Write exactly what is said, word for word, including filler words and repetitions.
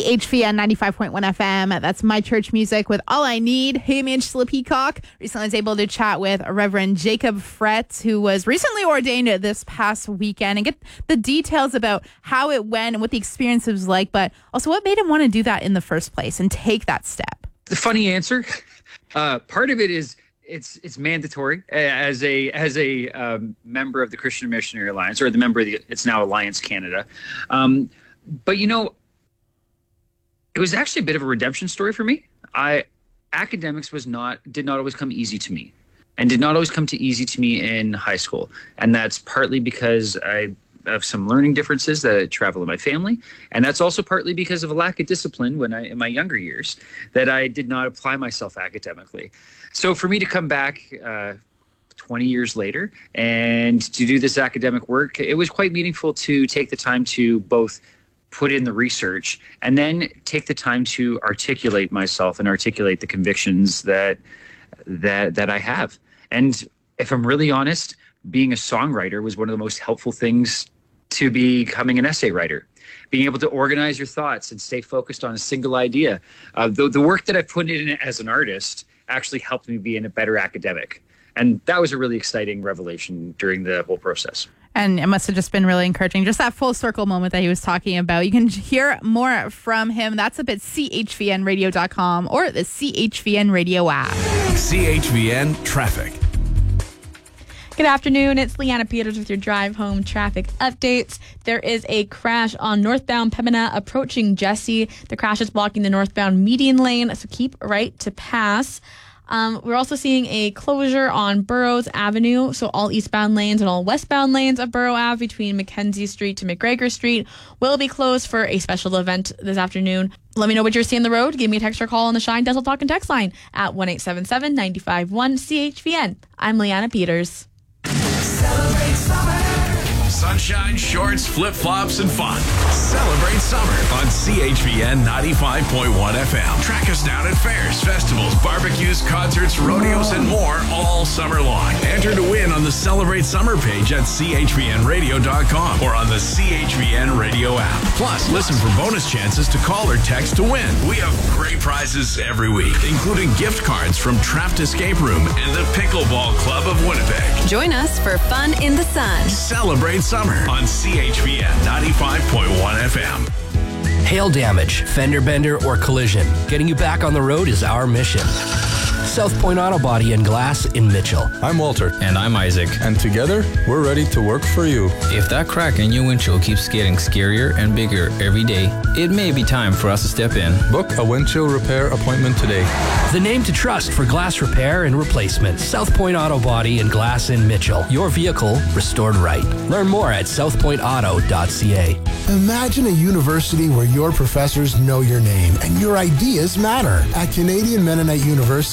C H V N ninety-five point one F M. That's My Church Music with All I Need. Hey, I'm Angela Peacock. Recently I was able to chat with Reverend Jacob Frett, who was recently ordained this past weekend, and get the details about how it went and what the experience was like, but also what made him want to do that in the first place and take that step. The funny answer, uh, part of it is it's it's mandatory as a as a um, member of the Christian Missionary Alliance, or the member of the, it's now Alliance Canada. Um, but you know, it was actually a bit of a redemption story for me. I academics was not did not always come easy to me, and did not always come to easy to me in high school, and that's partly because I have some learning differences that travel in my family, and that's also partly because of a lack of discipline when I in my younger years that I did not apply myself academically. So for me to come back uh, twenty years later and to do this academic work, it was quite meaningful to take the time to both put in the research and then take the time to articulate myself and articulate the convictions that that that I have. And if I'm really honest, being a songwriter was one of the most helpful things to becoming an essay writer. Being able to organize your thoughts and stay focused on a single idea. Uh, the, the work that I put in as an artist actually helped me be a better academic. And that was a really exciting revelation during the whole process. And it must have just been really encouraging. Just that full circle moment that he was talking about. You can hear more from him. That's up at C H V N radio dot com or the C H V N Radio app. C H V N Traffic. Good afternoon. It's Leanna Peters with your drive home traffic updates. There is a crash on northbound Pembina approaching Jesse. The crash is blocking the northbound median lane, so keep right to pass. Um, we're also seeing a closure on Burroughs Avenue, so all eastbound lanes and all westbound lanes of Burrough Ave between Mackenzie Street to McGregor Street will be closed for a special event this afternoon. Let me know what you're seeing on the road. Give me a text or call on the Shine Dental Talk and text line at one eight seven seven, nine five one, C H V N. I'm Leanna Peters. Celebrate summer. Sunshine, shorts, flip-flops, and fun. Celebrate summer on C H V N ninety-five point one F M. Track us down at fairs, festivals, barbecues, concerts, rodeos, and more all summer long. Enter to win on the Celebrate Summer page at C H V N radio dot com or on the C H V N Radio app. Plus, listen for bonus chances to call or text to win. We have great prizes every week, including gift cards from Trapped Escape Room and the Pickleball Club of Winnipeg. Join us for fun in the sun. Celebrate summer on C H V N ninety-five point one F M. Hail damage, fender bender, or collision. Getting you back on the road is our mission. South Point Auto Body and Glass in Mitchell. I'm Walter. And I'm Isaac. And together, we're ready to work for you. If that crack in your windshield keeps getting scarier and bigger every day, it may be time for us to step in. Book a windshield repair appointment today. The name to trust for glass repair and replacement. South Point Auto Body and Glass in Mitchell. Your vehicle restored right. Learn more at south point auto dot c a. Imagine a university where your professors know your name and your ideas matter. At Canadian Mennonite University,